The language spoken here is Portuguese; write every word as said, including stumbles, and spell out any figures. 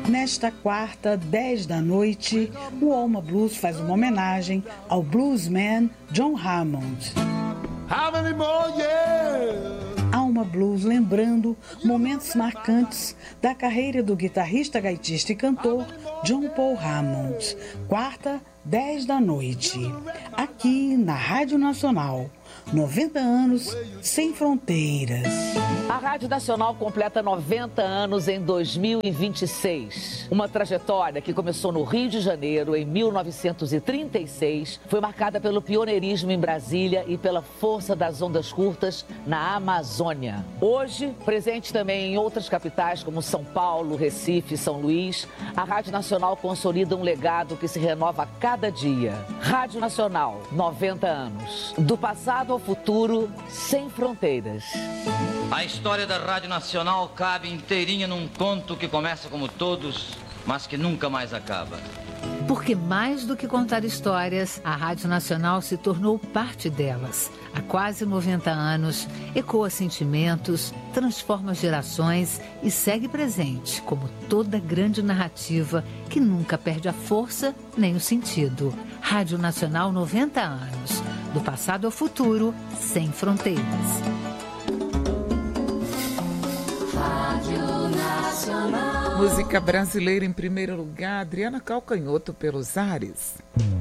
Nesta quarta, dez da noite, o Alma Blues faz uma homenagem ao bluesman John Hammond. Alma Blues lembrando momentos marcantes da carreira do guitarrista, gaitista e cantor John Paul Hammond. Quarta, dez da noite, aqui na Rádio Nacional. noventa anos sem fronteiras. A Rádio Nacional completa noventa anos em dois mil e vinte e seis. Uma trajetória que começou no Rio de Janeiro em mil novecentos e trinta e seis, foi marcada pelo pioneirismo em Brasília e pela força das ondas curtas na Amazônia. Hoje, presente também em outras capitais como São Paulo, Recife e São Luís, a Rádio Nacional consolida um legado que se renova a cada dia. Rádio Nacional, noventa anos. Do passado ao futuro, sem fronteiras. A história da Rádio Nacional cabe inteirinha num conto que começa como todos, mas que nunca mais acaba. Porque mais do que contar histórias, a Rádio Nacional se tornou parte delas. Há quase noventa anos, ecoa sentimentos, transforma gerações e segue presente, como toda grande narrativa que nunca perde a força nem o sentido. Rádio Nacional, noventa anos. Do passado ao futuro, sem fronteiras. Rádio Nacional. Música brasileira em primeiro lugar, Adriana Calcanhoto, Pelos Ares.